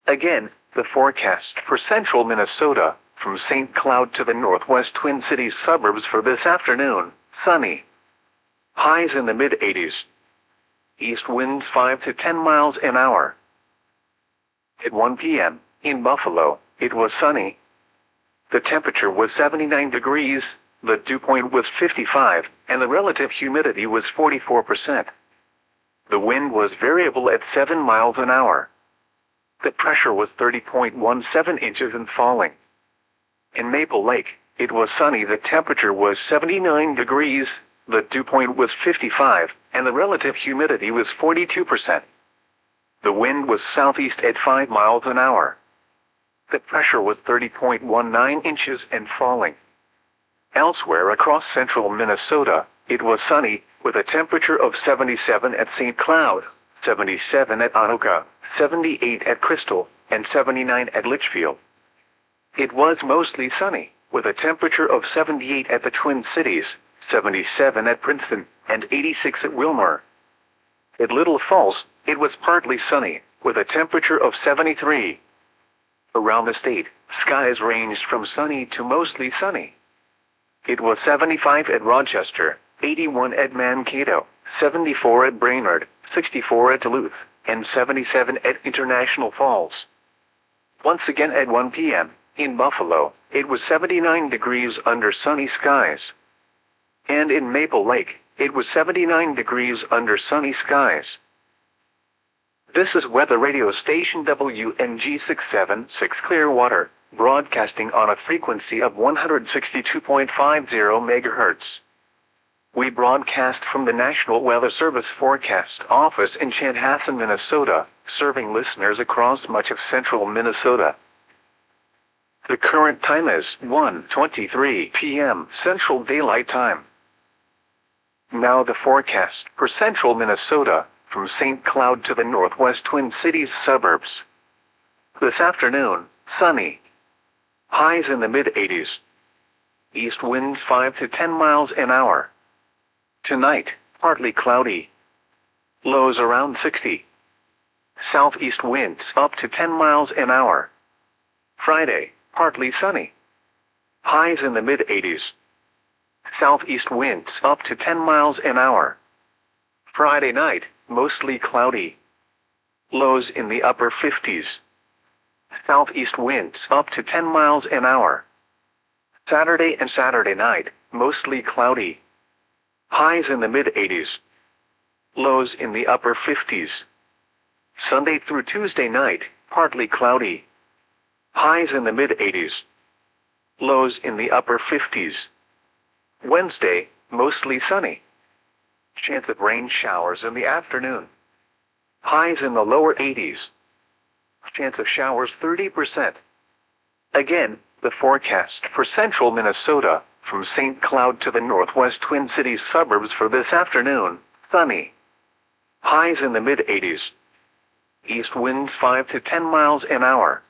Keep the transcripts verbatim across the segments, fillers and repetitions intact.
Again, the forecast for central Minnesota, from Saint Cloud to the northwest Twin Cities suburbs for this afternoon: sunny. Highs in the mid eighties. East winds five to ten miles an hour. At one p m, in Buffalo, it was sunny. The temperature was seventy-nine degrees, the dew point was fifty-five, and the relative humidity was forty-four percent. The wind was variable at seven miles an hour. The pressure was thirty point one seven inches and falling. In Maple Lake, it was sunny. The temperature was seventy-nine degrees, the dew point was fifty-five, and the relative humidity was forty-two percent. The wind was southeast at five miles an hour. The pressure was thirty point one nine inches and falling. Elsewhere across central Minnesota, it was sunny, with a temperature of seventy-seven at Saint Cloud, seventy-seven at Anoka, seventy-eight at Crystal, and seventy-nine at Litchfield. It was mostly sunny, with a temperature of seventy-eight at the Twin Cities, seventy-seven at Princeton, and eighty-six at Wilmer. At Little Falls, it was partly sunny, with a temperature of seventy-three. Around the state, skies ranged from sunny to mostly sunny. It was seventy-five at Rochester, eighty-one at Mankato, seventy-four at Brainerd, sixty-four at Duluth, and seventy-seven at International Falls. Once again at one p m, in Buffalo, it was seventy-nine degrees under sunny skies. And in Maple Lake, it was seventy-nine degrees under sunny skies. This is weather radio station W N G six seven six Clearwater, broadcasting on a frequency of one hundred sixty-two point five zero megahertz. We broadcast from the National Weather Service Forecast Office in Chanhassen, Minnesota, serving listeners across much of central Minnesota. The current time is one twenty-three p m Central Daylight Time. Now the forecast for central Minnesota, from Saint Cloud to the northwest Twin Cities suburbs. This afternoon, sunny. Highs in the mid eighties. East winds five to ten miles an hour. Tonight, partly cloudy. Lows around sixty. Southeast winds up to ten miles an hour. Friday, partly sunny. Highs in the mid eighties. Southeast winds up to ten miles an hour. Friday night, mostly cloudy. Lows in the upper fifties. Southeast winds up to ten miles an hour. Saturday and Saturday night, mostly cloudy. Highs in the mid eighties. Lows in the upper fifties. Sunday through Tuesday night, partly cloudy. Highs in the mid eighties. Lows in the upper fifties. Wednesday, mostly sunny. Chance of rain showers in the afternoon. Highs in the lower eighties. Chance of showers thirty percent. Again, the forecast for central Minnesota, from Saint Cloud to the northwest Twin Cities suburbs for this afternoon: sunny. Highs in the mid eighties. East winds five to ten miles an hour.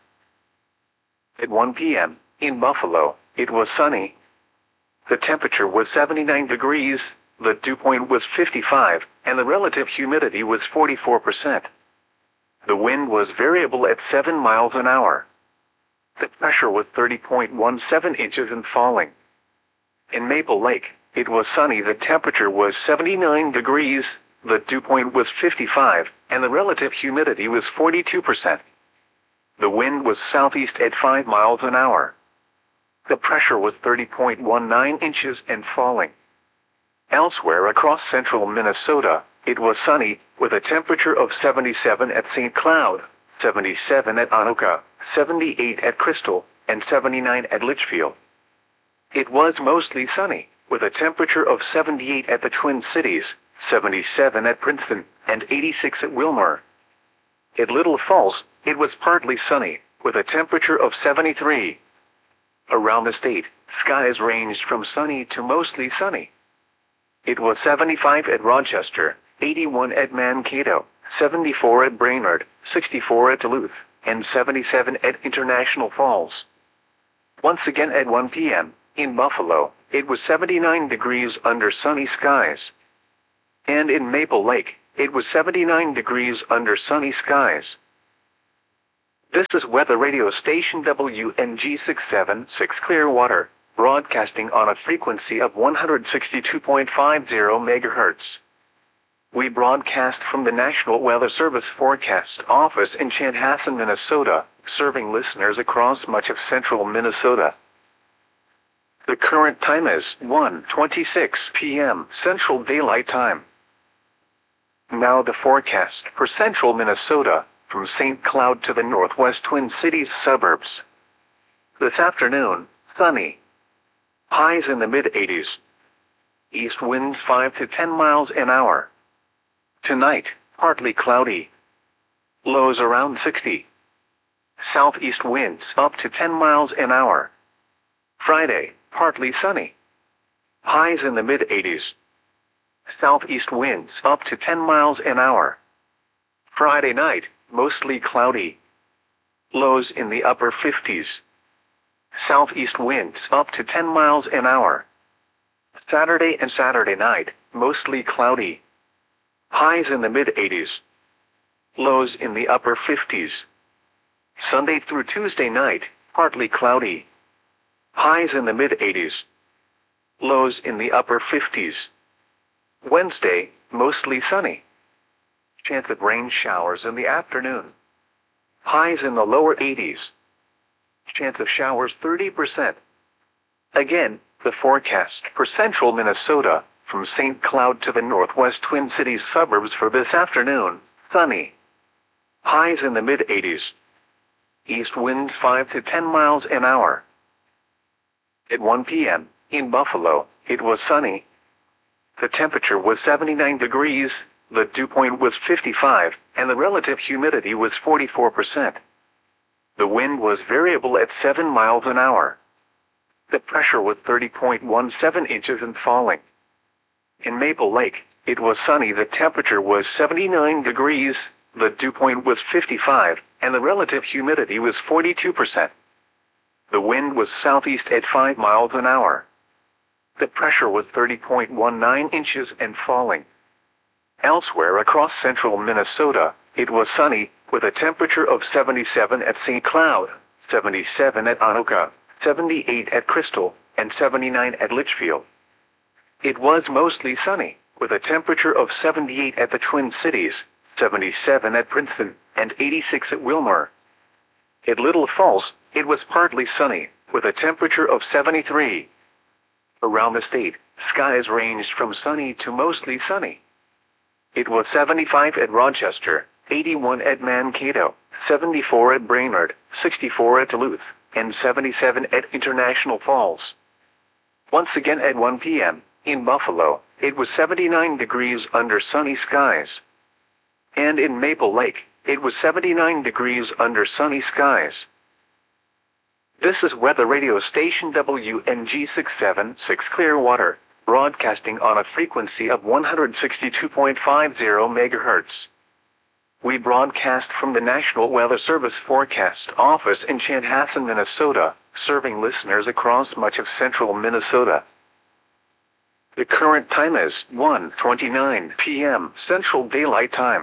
At one p m, in Buffalo, it was sunny. The temperature was seventy-nine degrees, the dew point was fifty-five, and the relative humidity was forty-four percent. The wind was variable at seven miles an hour. The pressure was thirty point one seven inches and falling. In Maple Lake, it was sunny. The temperature was seventy-nine degrees, the dew point was fifty-five, and the relative humidity was forty-two percent. The wind was southeast at five miles an hour. The pressure was thirty point one nine inches and falling. Elsewhere across central Minnesota, it was sunny, with a temperature of seventy-seven at Saint Cloud, seventy-seven at Anoka, seventy-eight at Crystal, and seventy-nine at Litchfield. It was mostly sunny, with a temperature of seventy-eight at the Twin Cities, seventy-seven at Princeton, and eighty-six at Wilmer. At Little Falls, it was partly sunny, with a temperature of seventy-three. Around the state, skies ranged from sunny to mostly sunny. It was seventy-five at Rochester, eighty-one at Mankato, seventy-four at Brainerd, sixty-four at Duluth, and seventy-seven at International Falls. Once again at one p m, in Buffalo, it was seventy-nine degrees under sunny skies. And in Maple Lake, it was seventy-nine degrees under sunny skies. This is weather radio station W N G six seven six Clearwater, broadcasting on a frequency of one hundred sixty-two point five zero megahertz. We broadcast from the National Weather Service Forecast Office in Chanhassen, Minnesota, serving listeners across much of central Minnesota. The current time is one twenty-six p m Central Daylight Time. Now the forecast for central Minnesota, from Saint Cloud to the northwest Twin Cities suburbs. This afternoon, sunny. Highs in the mid eighties. East winds five to ten miles an hour. Tonight, partly cloudy. Lows around sixty. Southeast winds up to ten miles an hour. Friday, partly sunny. Highs in the mid eighties. Southeast winds up to ten miles an hour. Friday night, mostly cloudy. Lows in the upper fifties. Southeast winds up to ten miles an hour. Saturday and Saturday night, mostly cloudy. Highs in the mid eighties. Lows in the upper fifties. Sunday through Tuesday night, partly cloudy. Highs in the mid eighties. Lows in the upper fifties. Wednesday, mostly sunny. Chance of rain showers in the afternoon. Highs in the lower eighties. Chance of showers thirty percent. Again, the forecast for central Minnesota, from Saint Cloud to the northwest Twin Cities suburbs for this afternoon, sunny. Highs in the mid eighties. East winds five to ten miles an hour. At one p m, in Buffalo, it was sunny. The temperature was seventy-nine degrees, the dew point was fifty-five, and the relative humidity was forty-four percent. The wind was variable at seven miles an hour. The pressure was thirty point one seven inches and falling. In Maple Lake, it was sunny. The temperature was seventy-nine degrees, the dew point was fifty-five, and the relative humidity was forty-two percent. The wind was southeast at five miles an hour. The pressure was thirty point one nine inches and falling. Elsewhere across central Minnesota, it was sunny, with a temperature of seventy-seven at Saint Cloud, seventy-seven at Anoka, seventy-eight at Crystal, and seventy-nine at Litchfield. It was mostly sunny, with a temperature of seventy-eight at the Twin Cities, seventy-seven at Princeton, and eighty-six at Wilmer. At Little Falls, it was partly sunny, with a temperature of seventy-three. Around the state, skies ranged from sunny to mostly sunny. It was seventy-five at Rochester, eighty-one at Mankato, seventy-four at Brainerd, sixty-four at Duluth, and seventy-seven at International Falls. Once again at one p m, in Buffalo, it was seventy-nine degrees under sunny skies. And in Maple Lake, it was seventy-nine degrees under sunny skies. This is weather radio station W N G six seven six Clearwater, broadcasting on a frequency of one hundred sixty-two point five zero megahertz. We broadcast from the National Weather Service Forecast Office in Chanhassen, Minnesota, serving listeners across much of central Minnesota. The current time is one twenty-nine p m Central Daylight Time.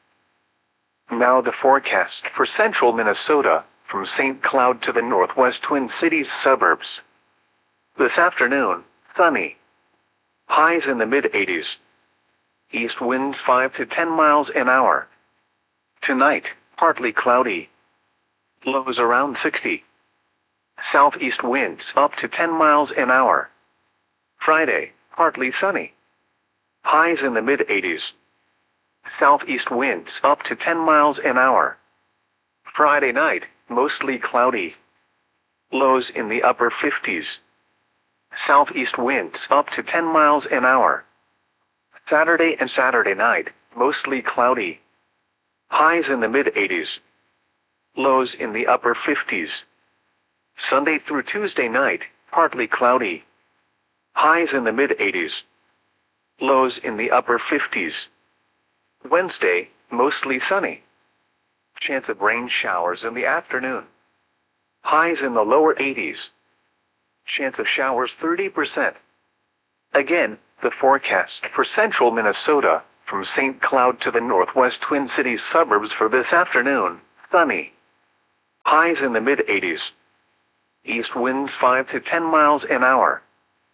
Now the forecast for central Minnesota, from Saint Cloud to the northwest Twin Cities suburbs. This afternoon, sunny. Highs in the mid eighties. East winds five to ten miles an hour. Tonight, partly cloudy. Lows around sixty. Southeast winds up to ten miles an hour. Friday, partly sunny. Highs in the mid eighties. Southeast winds up to ten miles an hour. Friday night, mostly cloudy. Lows in the upper fifties. Southeast winds up to ten miles an hour. Saturday and Saturday night, mostly cloudy. Highs in the mid eighties. Lows in the upper fifties. Sunday through Tuesday night, partly cloudy. Highs in the mid eighties. Lows in the upper fifties. Wednesday, mostly sunny. Chance of rain showers in the afternoon. Highs in the lower eighties. Chance of showers thirty percent. Again, the forecast for central Minnesota, from Saint Cloud to the northwest Twin Cities suburbs for this afternoon, sunny. Highs in the mid eighties. East winds five to ten miles an hour.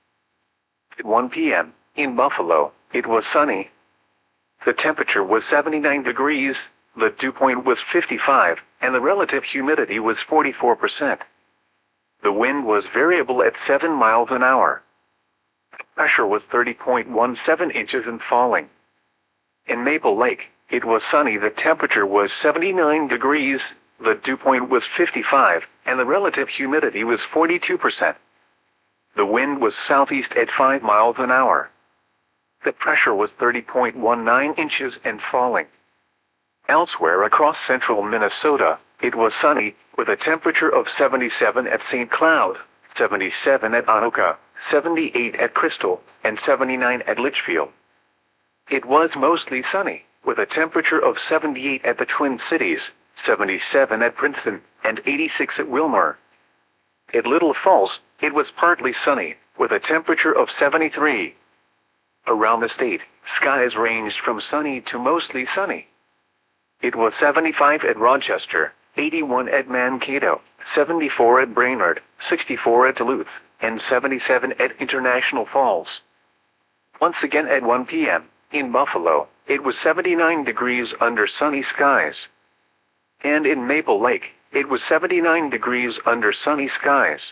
At one p m, in Buffalo, it was sunny. The temperature was seventy-nine degrees, the dew point was fifty-five, and the relative humidity was forty-four percent. The wind was variable at seven miles an hour. Pressure was thirty point one seven inches and falling. In Maple Lake, it was sunny. The temperature was seventy-nine degrees, the dew point was fifty-five, and the relative humidity was forty-two percent. The wind was southeast at five miles an hour. The pressure was thirty point one nine inches and falling. Elsewhere across central Minnesota, it was sunny, with a temperature of seventy-seven at Saint Cloud, seventy-seven at Anoka, seventy-eight at Crystal, and seventy-nine at Litchfield. It was mostly sunny, with a temperature of seventy-eight at the Twin Cities, seventy-seven at Princeton, and eighty-six at Wilmer. At Little Falls, it was partly sunny, with a temperature of seventy-three. Around the state, skies ranged from sunny to mostly sunny. It was seventy-five at Rochester, eighty-one at Mankato, seventy-four at Brainerd, sixty-four at Duluth, and seventy-seven at International Falls. Once again at one p m, in Buffalo, it was seventy-nine degrees under sunny skies. And in Maple Lake, it was seventy-nine degrees under sunny skies.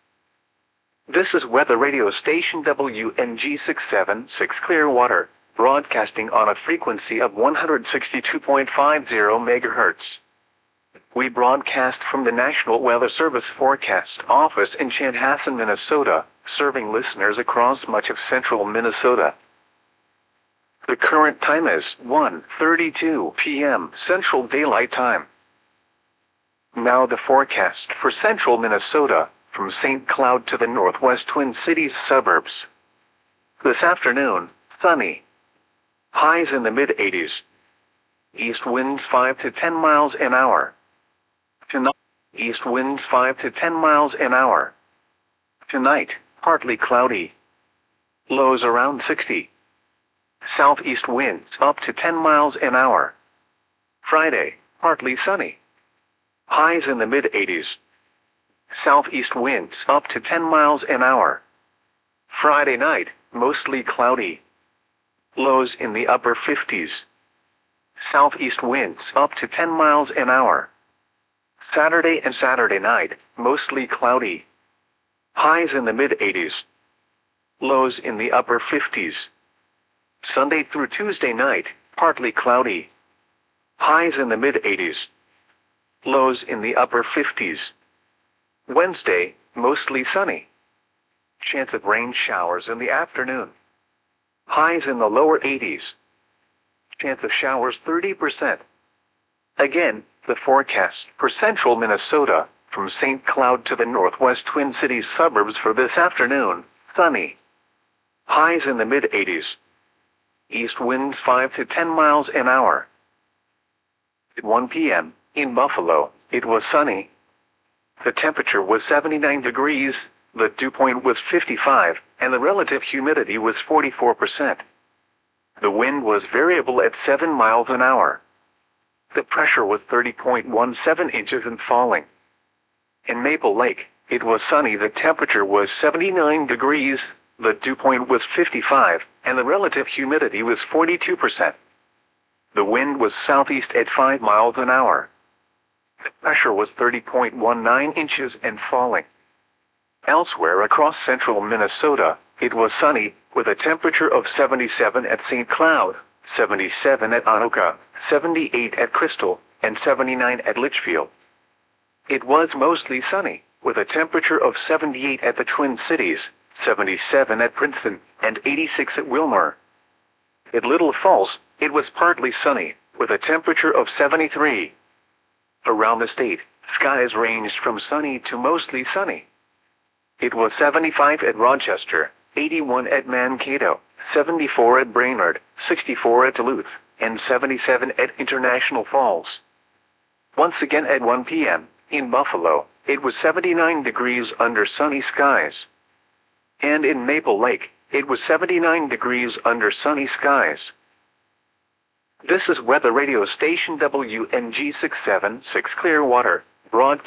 This is weather radio station W N G six seven six Clearwater, broadcasting on a frequency of one hundred sixty-two point five zero megahertz. We broadcast from the National Weather Service Forecast Office in Chanhassen, Minnesota, serving listeners across much of central Minnesota. The current time is one thirty-two p m Central Daylight Time. Now the forecast for central Minnesota, from Saint Cloud to the northwest Twin Cities suburbs. This afternoon, sunny. Highs in the mid eighties. East winds five to ten miles an hour. Tonight, east winds five to ten miles an hour. Tonight, partly cloudy. Lows around sixty. Southeast winds up to ten miles an hour. Friday, partly sunny. Highs in the mid eighties. Southeast winds up to ten miles an hour. Friday night, mostly cloudy. Lows in the upper fifties. Southeast winds up to ten miles an hour. Saturday and Saturday night, mostly cloudy. Highs in the mid eighties. Lows in the upper fifties. Sunday through Tuesday night, partly cloudy. Highs in the mid eighties. Lows in the upper fifties. Wednesday, mostly sunny. Chance of rain showers in the afternoon. Highs in the lower eighties. Chance of showers thirty percent. Again, the forecast for central Minnesota, from Saint Cloud to the northwest Twin Cities suburbs for this afternoon, sunny. Highs in the mid eighties. East winds five to ten miles an hour. At one p m, in Buffalo, it was sunny. The temperature was seventy-nine degrees, the dew point was fifty-five, and the relative humidity was forty-four percent. The wind was variable at seven miles an hour. The pressure was thirty point one seven inches and falling. In Maple Lake, it was sunny. The temperature was seventy-nine degrees, the dew point was fifty-five, and the relative humidity was forty-two percent. The wind was southeast at five miles an hour. The pressure was thirty point one nine inches and falling. Elsewhere across central Minnesota, it was sunny, with a temperature of seventy-seven at Saint Cloud, seventy-seven at Anoka, seventy-eight at Crystal, and seventy-nine at Litchfield. It was mostly sunny, with a temperature of seventy-eight at the Twin Cities, seventy-seven at Princeton, and eighty-six at Wilmer. At Little Falls, it was partly sunny, with a temperature of seventy-three. Around the state, skies ranged from sunny to mostly sunny. It was seventy-five at Rochester, eighty-one at Mankato, seventy-four at Brainerd, sixty-four at Duluth, and seventy-seven at International Falls. Once again at one p m, in Buffalo, it was seventy-nine degrees under sunny skies. And in Maple Lake, it was seventy-nine degrees under sunny skies. This is weather radio station W N G six seven six Clearwater, broadcast